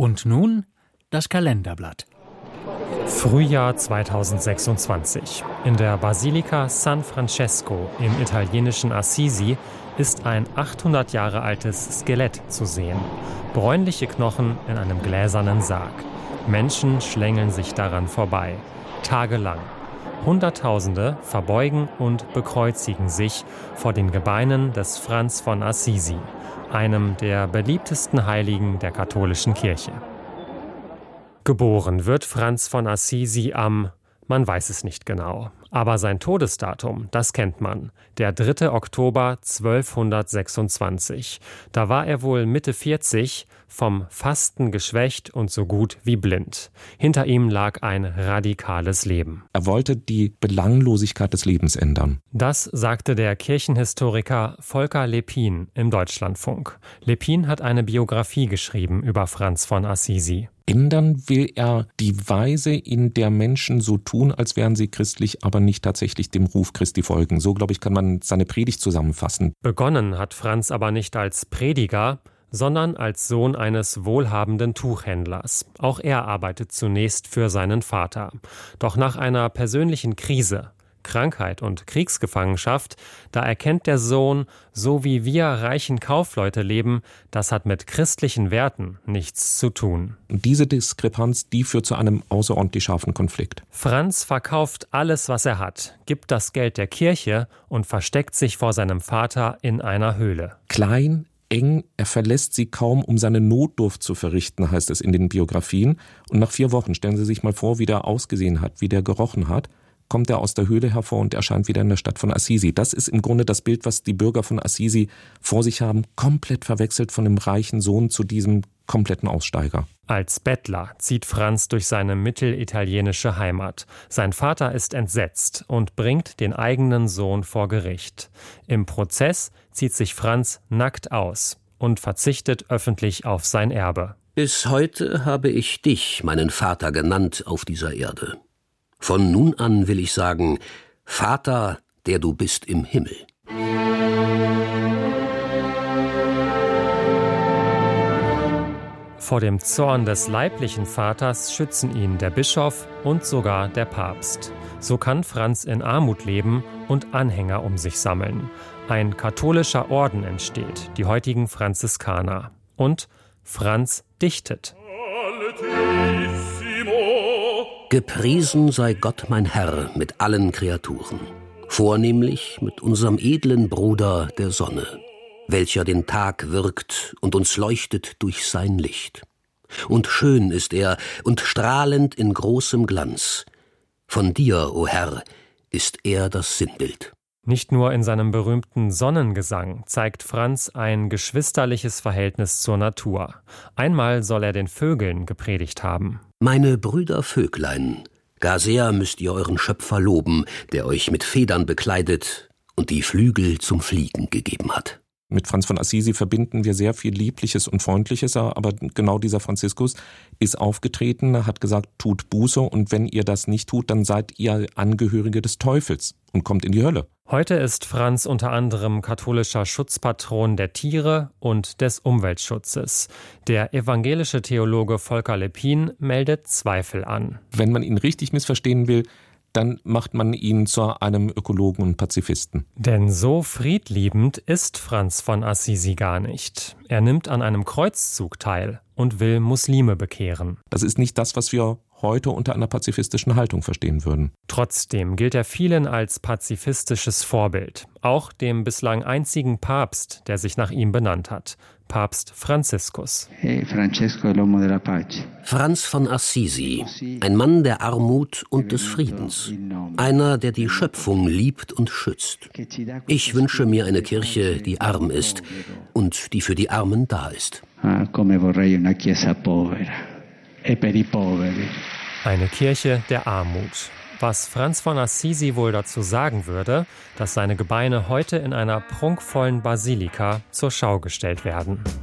Und nun das Kalenderblatt. Frühjahr 2026. In der Basilika San Francesco im italienischen Assisi ist ein 800 Jahre altes Skelett zu sehen. Bräunliche Knochen in einem gläsernen Sarg. Menschen schlängeln sich daran vorbei. Tagelang. Hunderttausende verbeugen und bekreuzigen sich vor den Gebeinen des Franz von Assisi, einem der beliebtesten Heiligen der katholischen Kirche. Geboren wird Franz von Assisi man weiß es nicht genau, aber sein Todesdatum, das kennt man, der 3. Oktober 1226. Da war er wohl Mitte 40, vom Fasten geschwächt und so gut wie blind. Hinter ihm lag ein radikales Leben. Er wollte die Belanglosigkeit des Lebens ändern. Das sagte der Kirchenhistoriker Volker Lepin im Deutschlandfunk. Lepin hat eine Biografie geschrieben über Franz von Assisi. Ändern will er die Weise, in der Menschen so tun, als wären sie christlich, aber nicht tatsächlich dem Ruf Christi folgen. So, glaube ich, kann man seine Predigt zusammenfassen. Begonnen hat Franz aber nicht als Prediger, sondern als Sohn eines wohlhabenden Tuchhändlers. Auch er arbeitet zunächst für seinen Vater. Doch nach einer persönlichen Krise, Krankheit und Kriegsgefangenschaft, da erkennt der Sohn, so wie wir reichen Kaufleute leben, das hat mit christlichen Werten nichts zu tun. Und diese Diskrepanz, die führt zu einem außerordentlich scharfen Konflikt. Franz verkauft alles, was er hat, gibt das Geld der Kirche und versteckt sich vor seinem Vater in einer Höhle. Klein, eng, er verlässt sie kaum, um seine Notdurft zu verrichten, heißt es in den Biografien. Und nach 4 Wochen, stellen Sie sich mal vor, wie der ausgesehen hat, wie der gerochen hat, kommt er aus der Höhle hervor und erscheint wieder in der Stadt von Assisi. Das ist im Grunde das Bild, was die Bürger von Assisi vor sich haben, komplett verwechselt von dem reichen Sohn zu diesem kompletten Aussteiger. Als Bettler zieht Franz durch seine mittelitalienische Heimat. Sein Vater ist entsetzt und bringt den eigenen Sohn vor Gericht. Im Prozess zieht sich Franz nackt aus und verzichtet öffentlich auf sein Erbe. Bis heute habe ich dich, meinen Vater, genannt auf dieser Erde. Von nun an will ich sagen, Vater, der du bist im Himmel. Vor dem Zorn des leiblichen Vaters schützen ihn der Bischof und sogar der Papst. So kann Franz in Armut leben und Anhänger um sich sammeln. Ein katholischer Orden entsteht, die heutigen Franziskaner. Und Franz dichtet. Gepriesen sei Gott mein Herr mit allen Kreaturen, vornehmlich mit unserem edlen Bruder der Sonne, welcher den Tag wirkt und uns leuchtet durch sein Licht. Und schön ist er und strahlend in großem Glanz. Von dir, o Herr, ist er das Sinnbild. Nicht nur in seinem berühmten Sonnengesang zeigt Franz ein geschwisterliches Verhältnis zur Natur. Einmal soll er den Vögeln gepredigt haben. Meine Brüder Vöglein, gar sehr müsst ihr euren Schöpfer loben, der euch mit Federn bekleidet und die Flügel zum Fliegen gegeben hat. Mit Franz von Assisi verbinden wir sehr viel Liebliches und Freundliches, aber genau dieser Franziskus ist aufgetreten, hat gesagt, tut Buße und wenn ihr das nicht tut, dann seid ihr Angehörige des Teufels und kommt in die Hölle. Heute ist Franz unter anderem katholischer Schutzpatron der Tiere und des Umweltschutzes. Der evangelische Theologe Volker Lepin meldet Zweifel an. Wenn man ihn richtig missverstehen will, dann macht man ihn zu einem Ökologen und Pazifisten. Denn so friedliebend ist Franz von Assisi gar nicht. Er nimmt an einem Kreuzzug teil und will Muslime bekehren. Das ist nicht das, was wir heute unter einer pazifistischen Haltung verstehen würden. Trotzdem gilt er vielen als pazifistisches Vorbild. Auch dem bislang einzigen Papst, der sich nach ihm benannt hat. Papst Franziskus. Franz von Assisi, ein Mann der Armut und des Friedens. Einer, der die Schöpfung liebt und schützt. Ich wünsche mir eine Kirche, die arm ist und die für die Armen da ist. Eine Kirche der Armut. Was Franz von Assisi wohl dazu sagen würde, dass seine Gebeine heute in einer prunkvollen Basilika zur Schau gestellt werden.